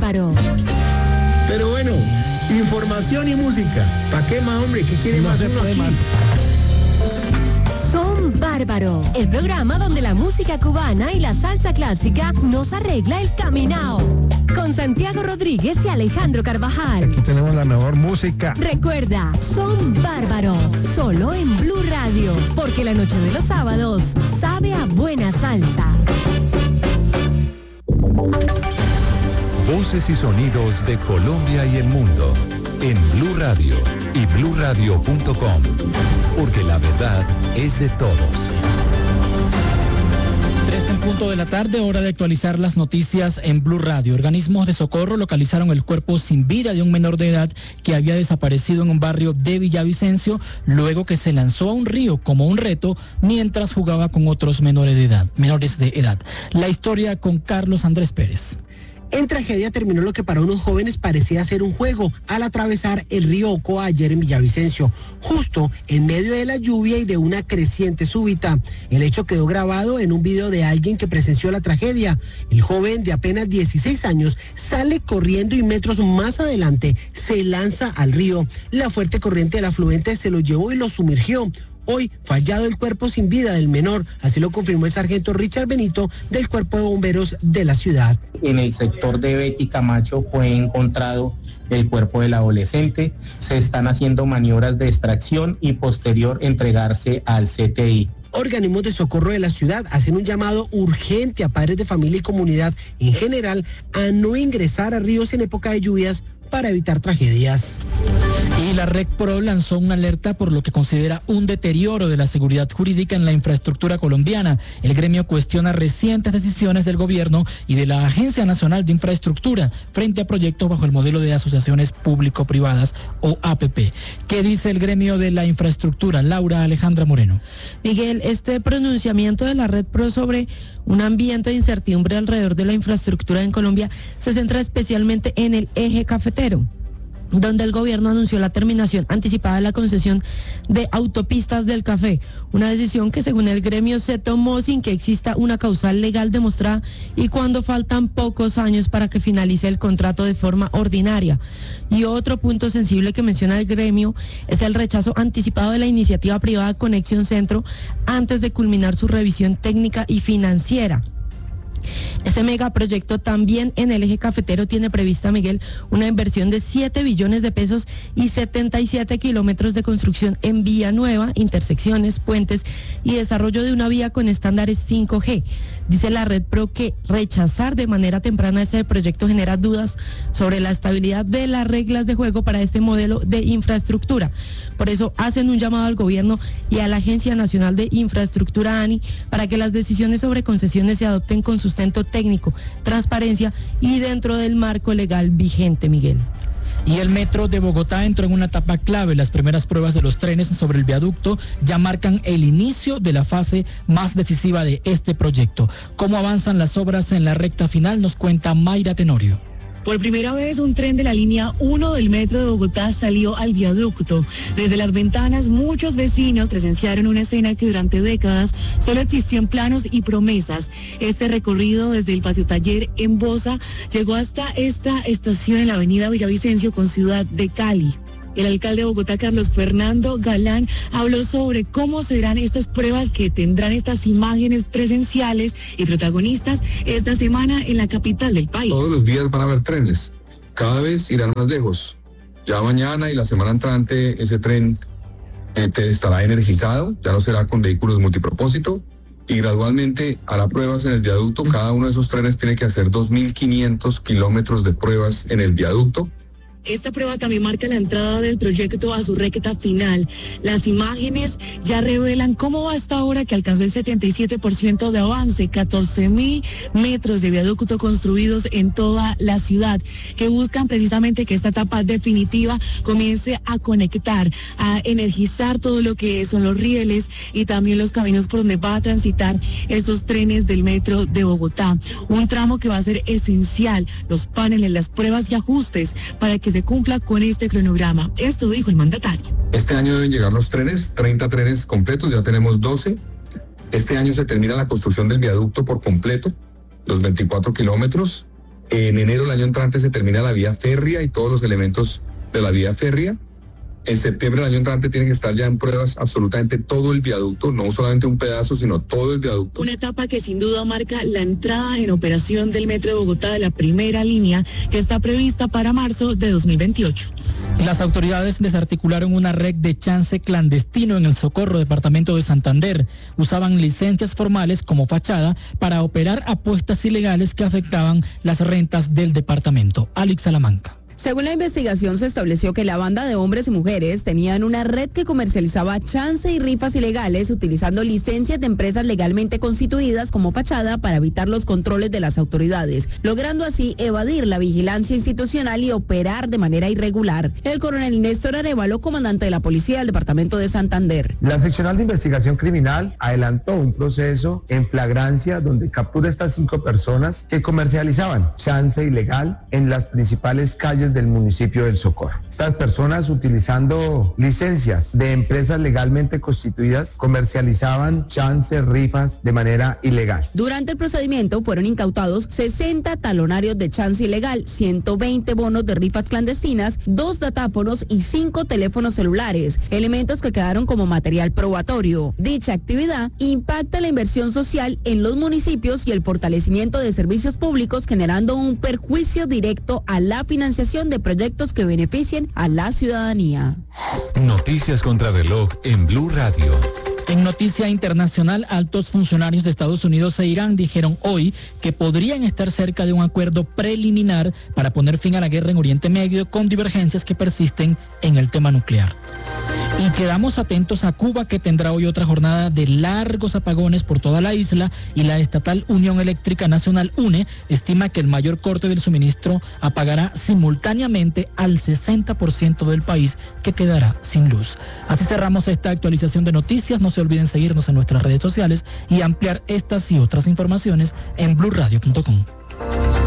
bárbaro. Pero bueno, información y música. ¿Para qué más, hombre? ¿Qué quiere más uno aquí? Son Bárbaro, el programa donde la música cubana y la salsa clásica nos arregla el caminao. Con Santiago Rodríguez y Alejandro Carvajal. Aquí tenemos la mejor música. Recuerda, Son Bárbaro, solo en Blue Radio, porque la noche de los sábados sabe a buena salsa. Voces y sonidos de Colombia y el mundo en Blue Radio y bluradio.com, porque la verdad es de todos. 3:00 p.m, hora de actualizar las noticias en Blue Radio. Organismos de socorro localizaron el cuerpo sin vida de un menor de edad que había desaparecido en un barrio de Villavicencio luego que se lanzó a un río como un reto mientras jugaba con otros menores de edad. La historia con Carlos Andrés Pérez. En tragedia terminó lo que para unos jóvenes parecía ser un juego al atravesar el río Ocoa ayer en Villavicencio, justo en medio de la lluvia y de una creciente súbita. El hecho quedó grabado en un video de alguien que presenció la tragedia. El joven de apenas 16 años sale corriendo y metros más adelante se lanza al río. La fuerte corriente del afluente se lo llevó y lo sumergió. Hoy, fallado el cuerpo sin vida del menor, así lo confirmó el sargento Richard Benito del Cuerpo de Bomberos de la ciudad. En el sector de Betty Camacho fue encontrado el cuerpo del adolescente. Se están haciendo maniobras de extracción y posterior entregarse al CTI. Organismos de socorro de la ciudad hacen un llamado urgente a padres de familia y comunidad en general a no ingresar a ríos en época de lluvias para evitar tragedias. Y la RecPro lanzó una alerta por lo que considera un deterioro de la seguridad jurídica en la infraestructura colombiana. El gremio cuestiona recientes decisiones del gobierno y de la Agencia Nacional de Infraestructura frente a proyectos bajo el modelo de asociaciones público-privadas o APP. ¿Qué dice el gremio de la infraestructura? Laura Alejandra Moreno. Miguel, este pronunciamiento de la RecPro sobre un ambiente de incertidumbre alrededor de la infraestructura en Colombia se centra especialmente en el eje cafetero, donde el gobierno anunció la terminación anticipada de la concesión de autopistas del café, una decisión que según el gremio se tomó sin que exista una causal legal demostrada y cuando faltan pocos años para que finalice el contrato de forma ordinaria. Y otro punto sensible que menciona el gremio es el rechazo anticipado de la iniciativa privada Conexión Centro antes de culminar su revisión técnica y financiera. Este megaproyecto también en el eje cafetero tiene prevista, Miguel, una inversión de 7 billones de pesos y 77 kilómetros de construcción en vía nueva, intersecciones, puentes y desarrollo de una vía con estándares 5G. Dice la RecPro que rechazar de manera temprana este proyecto genera dudas sobre la estabilidad de las reglas de juego para este modelo de infraestructura. Por eso hacen un llamado al gobierno y a la Agencia Nacional de Infraestructura, ANI, para que las decisiones sobre concesiones se adopten con sustento técnico, transparencia y dentro del marco legal vigente, Miguel. Y el metro de Bogotá entró en una etapa clave. Las primeras pruebas de los trenes sobre el viaducto ya marcan el inicio de la fase más decisiva de este proyecto. ¿Cómo avanzan las obras en la recta final? Nos cuenta Mayra Tenorio. Por primera vez, un tren de la línea 1 del metro de Bogotá salió al viaducto. Desde las ventanas, muchos vecinos presenciaron una escena que durante décadas solo existió en planos y promesas. Este recorrido desde el patio taller en Bosa llegó hasta esta estación en la avenida Villavicencio con Ciudad de Cali. El alcalde de Bogotá, Carlos Fernando Galán, habló sobre cómo serán estas pruebas que tendrán estas imágenes presenciales y protagonistas esta semana en la capital del país. Todos los días van a haber trenes, cada vez irán más lejos. Ya mañana y la semana entrante ese tren estará energizado, ya no será con vehículos multipropósito y gradualmente hará pruebas en el viaducto. Cada uno de esos trenes tiene que hacer 2.500 kilómetros de pruebas en el viaducto. Esta prueba también marca la entrada del proyecto a su recta final. Las imágenes ya revelan cómo va hasta ahora, que alcanzó el 77% de avance, 14.000 metros de viaducto construidos en toda la ciudad, que buscan precisamente que esta etapa definitiva comience a conectar, a energizar todo lo que son los rieles y también los caminos por donde va a transitar estos trenes del metro de Bogotá. Un tramo que va a ser esencial, los paneles, las pruebas y ajustes para que se cumpla con este cronograma. Esto dijo el mandatario. Este año deben llegar los trenes, 30 trenes completos, ya tenemos 12. Este año se termina la construcción del viaducto por completo, los 24 kilómetros. En enero del año entrante se termina la vía férrea y todos los elementos de la vía férrea. En septiembre del año entrante tiene que estar ya en pruebas absolutamente todo el viaducto, no solamente un pedazo, sino todo el viaducto. Una etapa que sin duda marca la entrada en operación del Metro de Bogotá de la primera línea, que está prevista para marzo de 2028. Las autoridades desarticularon una red de chance clandestino en el Socorro, departamento de Santander. Usaban licencias formales como fachada para operar apuestas ilegales que afectaban las rentas del departamento. Alex Salamanca. Según la investigación, se estableció que la banda de hombres y mujeres tenían una red que comercializaba chance y rifas ilegales utilizando licencias de empresas legalmente constituidas como fachada para evitar los controles de las autoridades, logrando así evadir la vigilancia institucional y operar de manera irregular. El coronel Néstor Arévalo, comandante de la Policía del Departamento de Santander. La seccional de investigación criminal adelantó un proceso en flagrancia donde captura a estas 5 personas que comercializaban chance ilegal en las principales calles del municipio del Socorro. Estas personas, utilizando licencias de empresas legalmente constituidas, comercializaban chance, rifas de manera ilegal. Durante el procedimiento fueron incautados 60 talonarios de chance ilegal, 120 bonos de rifas clandestinas, 2 datáfonos y 5 teléfonos celulares, elementos que quedaron como material probatorio. Dicha actividad impacta la inversión social en los municipios y el fortalecimiento de servicios públicos, generando un perjuicio directo a la financiación de proyectos que beneficien a la ciudadanía. Noticias contra reloj en Blue Radio. En noticia internacional, altos funcionarios de Estados Unidos e Irán dijeron hoy que podrían estar cerca de un acuerdo preliminar para poner fin a la guerra en Oriente Medio, con divergencias que persisten en el tema nuclear. Y quedamos atentos a Cuba, que tendrá hoy otra jornada de largos apagones por toda la isla, y la estatal Unión Eléctrica Nacional, UNE, estima que el mayor corte del suministro apagará simultáneamente al 60% del país, que quedará sin luz. Así cerramos esta actualización de noticias. No se olviden seguirnos en nuestras redes sociales y ampliar estas y otras informaciones en blurradio.com.